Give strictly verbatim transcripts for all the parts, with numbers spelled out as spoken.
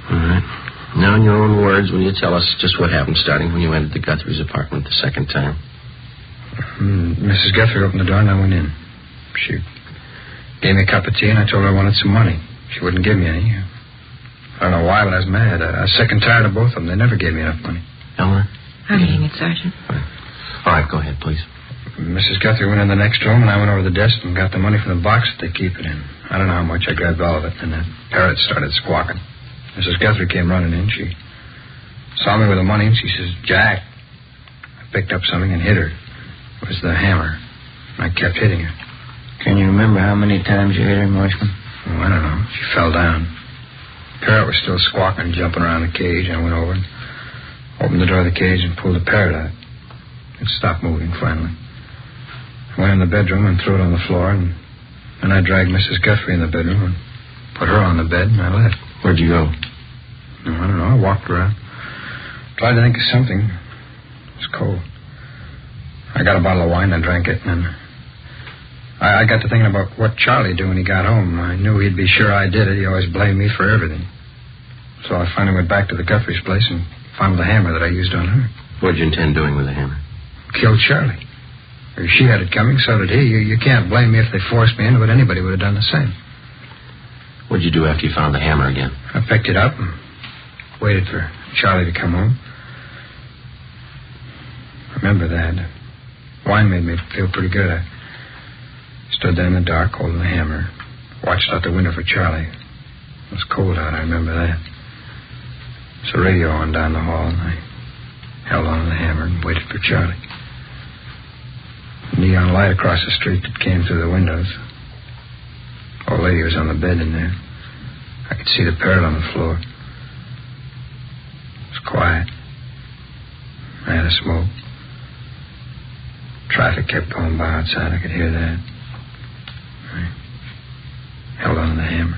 All right. Now, in your own words, will you tell us just what happened starting when you entered the Guthrie's apartment the second time? Mm, Missus Guthrie opened the door and I went in. She gave me a cup of tea and I told her I wanted some money. She wouldn't give me any. I don't know why, but I was mad. I, I was sick and tired of both of them. They never gave me enough money. Eleanor? I'm reading it, Sergeant. All right, go ahead, please. Missus Guthrie went in the next room, and I went over to the desk and got the money from the box that they keep it in. I don't know how much. I grabbed all of it, and the parrot started squawking. Missus Guthrie came running in. She saw me with the money, and she says, Jack. I picked up something and hit her. It was the hammer. And I kept hitting her. Can you remember how many times you hit her, Marshman? Oh, I don't know. She fell down. The parrot was still squawking, jumping around the cage. I went over and opened the door of the cage and pulled the parrot out. It stopped moving finally. I went in the bedroom and threw it on the floor, and then I dragged Missus Guthrie in the bedroom and put her on the bed, and I left. Where'd you go? No, I don't know. I walked around. Tried to think of something. It was cold. I got a bottle of wine and I drank it, and then I, I got to thinking about what Charlie'd do when he got home. I knew he'd be sure I did it. He always blamed me for everything. So I finally went back to the Guthrie's place and found the hammer that I used on her. What'd you intend doing with the hammer? Killed Charlie. Or she had it coming, so did he. You, you can't blame me if they forced me into it. Anybody would have done the same. What'd you do after you found the hammer again? I picked it up and waited for Charlie to come home. I remember that. Wine made me feel pretty good. I stood there in the dark holding the hammer, watched out the window for Charlie. It was cold out, I remember that. There was a radio on down the hall, and I held on to the hammer and waited for Charlie. Neon light across the street that came through the windows. Old lady was on the bed in there. I could see the parrot on the floor. It was quiet. I had a smoke. Traffic kept going by outside. I could hear that. I held on to the hammer.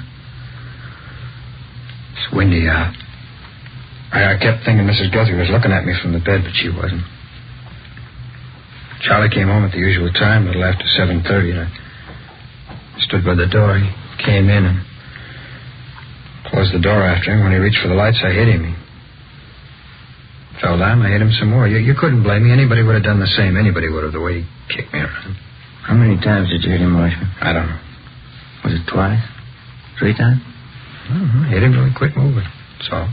It's windy out. I, I kept thinking Missus Guthrie was looking at me from the bed, but she wasn't. Charlie came home at the usual time, a little after seven thirty, and I stood by the door. He came in and closed the door after him. When he reached for the lights, I hit him. He fell down. I hit him some more. You, you couldn't blame me. Anybody would have done the same. Anybody would have, the way he kicked me around. How many times did you hit him, Marshman? I don't know. Was it twice? Three times? I don't know. I hit him till he quit moving. That's all.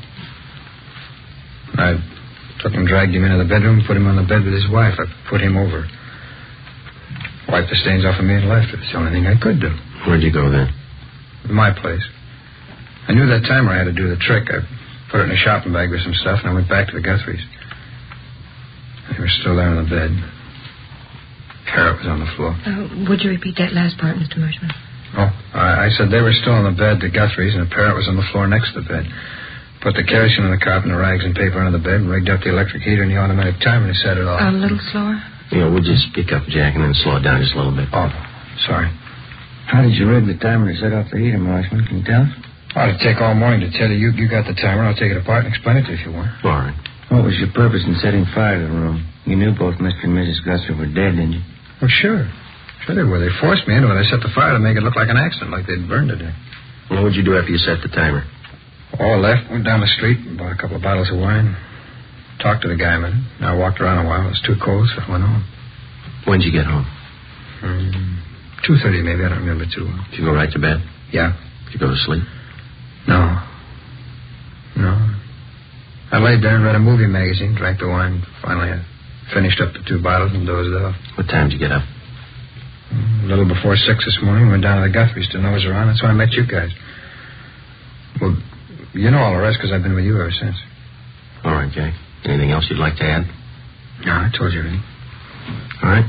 I took him, dragged him into the bedroom, put him on the bed with his wife. I put him over. Wiped the stains off of me and left. It's the only thing I could do. Where'd you go then? My place. I knew that timer I had to do the trick. I put it in a shopping bag with some stuff, and I went back to the Guthrie's. They were still there on the bed. Parrot was on the floor. Uh, would you repeat that last part, Mister Marshman? Oh, I, I said they were still on the bed, the Guthrie's, and the parrot was on the floor next to the bed. Put the kerosene on the carpet and the rags and paper under the bed and rigged up the electric heater and the automatic timer and set it off. A little slower? You know, would you speak up, Jack, and then slow it down just a little bit? Oh, sorry. How did you rig the timer to set off the heater, Marshman? Can you tell us? Oh, it'd take all morning to tell you. You, you got the timer. I'll take it apart and explain it to you if you want. All right. What was your purpose in setting fire to the room? You knew both Mister and Missus Guthrie were dead, didn't you? Well, sure. Sure they were. They forced me into it. I set the fire to make it look like an accident, like they'd burned it. Well, what'd you do after you set the timer? Oh, I left, went down the street, bought a couple of bottles of wine, talked to the guy a minute. I walked around a while. It was too cold, so I went home. When'd you get home? Um, two thirty, maybe. I don't remember too well. Did you go right to bed? Yeah. Did you go to sleep? No. No. I laid there and read a movie magazine, drank the wine. Finally, I finished up the two bottles and dozed off. What time did you get up? A little before six this morning, went down to the Guthrie's to nose around. That's when I met you guys. Well, you know all the rest because I've been with you ever since. All right, Jack. Anything else you'd like to add? No, I told you everything. All right.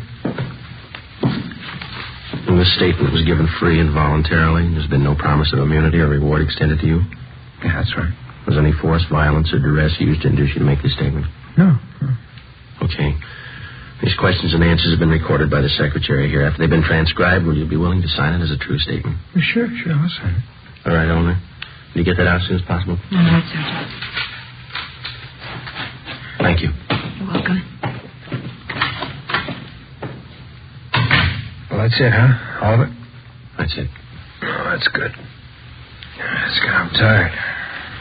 And this statement was given free and voluntarily. There's been no promise of immunity or reward extended to you? Yeah, that's right. Was any force, violence, or duress used to induce you to make this statement? No. no. Okay. These questions and answers have been recorded by the secretary here. After they've been transcribed, will you be willing to sign it as a true statement? Well, sure, sure, I'll sign it. All right, Eleanor. Can you get that out as soon as possible? All right, Sergeant. Thank you. You're welcome. Well, that's it, huh? All of it? That's it. Oh, that's good. That's good. I'm tired.